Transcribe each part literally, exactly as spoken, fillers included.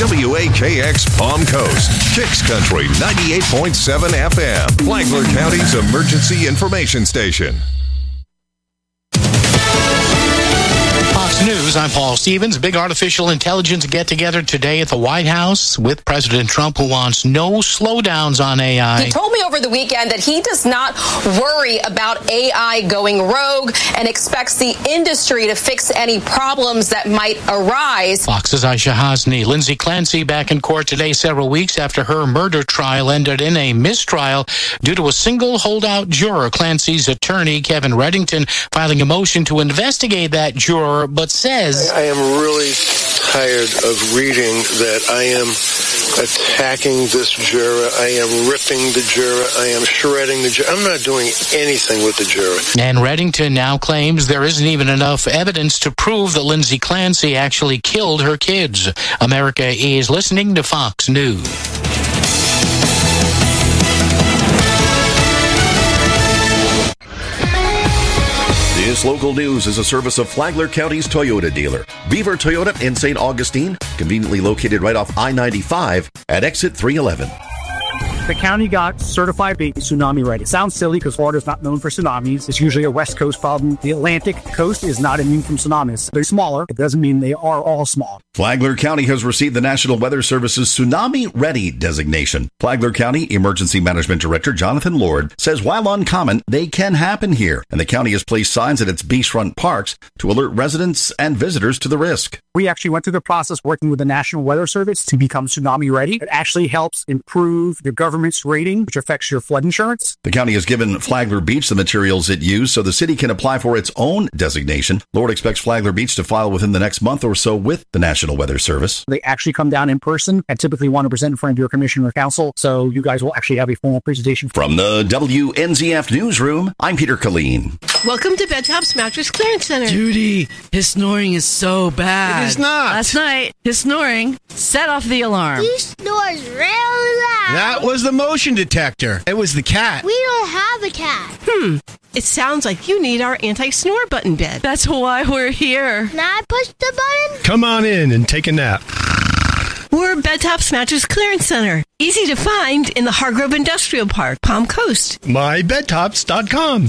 W A K X Palm Coast, Kicks Country ninety-eight point seven F M, Flagler County's emergency information station. Fox News, I'm Paul Stevens. Big artificial intelligence get-together today at the White House with President Trump, who wants no slowdowns on A I. He told me over the weekend that he does not worry about A I going rogue and expects the industry to fix any problems that might arise. Fox's Aisha Hasni. Lindsay Clancy back in court today several weeks after her murder trial ended in a mistrial due to a single holdout juror. Clancy's attorney, Kevin Reddington, filing a motion to investigate that juror, but says, I am really tired of reading that I am attacking this juror. I am ripping the juror. I am shredding the juror. I'm not doing anything with the juror. And Reddington now claims there isn't even enough evidence to prove that Lindsay Clancy actually killed her kids. America is listening to Fox News. This local news is a service of Flagler County's Toyota dealer, Beaver Toyota in Saint Augustine, conveniently located right off I ninety-five at exit three eleven. The county got certified being tsunami ready. It sounds silly because Florida is not known for tsunamis. It's usually a West Coast problem. The Atlantic coast is not immune from tsunamis. They're smaller. It doesn't mean they are all small. Flagler County has received the National Weather Service's Tsunami Ready designation. Flagler County Emergency Management Director Jonathan Lord says while uncommon, they can happen here, and the county has placed signs at its beachfront parks to alert residents and visitors to the risk. We actually went through the process working with the National Weather Service to become tsunami ready. It actually helps improve your government's rating, which affects your flood insurance. The county has given Flagler Beach the materials it used so the city can apply for its own designation. Lord expects Flagler Beach to file within the next month or so with the National Weather Service. They actually come down in person and typically want to present in front of your commissioner or council, so you guys will actually have a formal presentation. From the W N Z F Newsroom, I'm Peter Colleen. Welcome to Bedtop's Mattress Clearance Center. Judy, his snoring is so bad. It is not. Last night, his snoring set off the alarm. He snores really loud. That was the motion detector. It was the cat. We don't have a cat. Hmm. It sounds like you need our anti-snore button bed. That's why we're here. Can I push the button? Come on in and take a nap. We're Bedtop's Mattress Clearance Center. Easy to find in the Hargrove Industrial Park, Palm Coast. my bed tops dot com.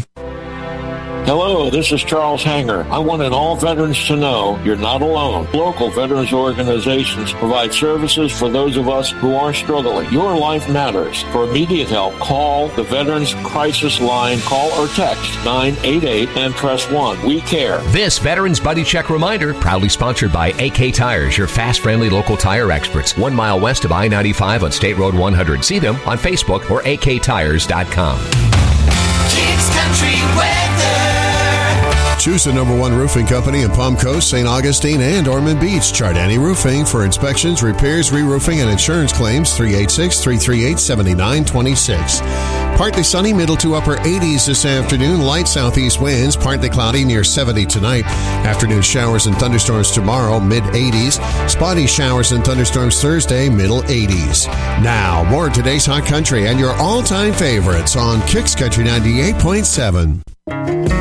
Hello, this is Charles Hanger. I wanted all veterans to know you're not alone. Local veterans organizations provide services for those of us who are struggling. Your life matters. For immediate help, call the Veterans Crisis Line. Call or text nine eight eight and press one. We care. This Veterans Buddy Check reminder, proudly sponsored by A K Tires, your fast, friendly local tire experts. One mile west of I ninety-five on State Road one hundred. See them on Facebook or A K tires dot com. Kicks Country Weather. Choose the number one roofing company in Palm Coast, Saint Augustine, and Ormond Beach. Chardani Roofing for inspections, repairs, re-roofing, and insurance claims. three eight six, three three eight, seven nine two six. Partly sunny, middle to upper eighties this afternoon. Light southeast winds, partly cloudy, near seventy tonight. Afternoon showers and thunderstorms tomorrow, mid eighties. Spotty showers and thunderstorms Thursday, middle eighties. Now, more of today's Hot Country and your all-time favorites on Kicks Country ninety-eight point seven.